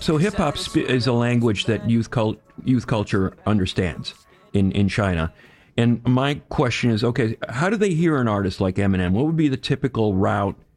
So hip hop is a language that youth culture understands in China. And my question is, okay, how do they hear an artist like Eminem? What would be the typical route